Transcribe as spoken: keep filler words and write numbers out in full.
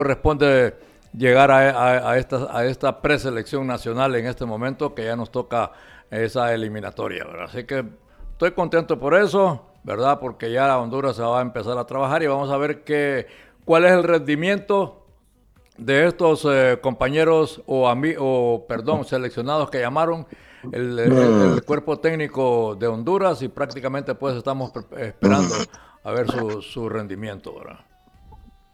corresponde llegar a, a, a, esta, a esta preselección nacional en este momento, que ya nos toca esa eliminatoria, ¿verdad? Así que estoy contento por eso, ¿verdad? Porque ya Honduras se va a empezar a trabajar y vamos a ver qué, cuál es el rendimiento de estos eh, compañeros o, ami o, perdón, seleccionados que llamaron el, el, el cuerpo técnico de Honduras, y prácticamente pues estamos esperando a ver su, su rendimiento, ¿verdad?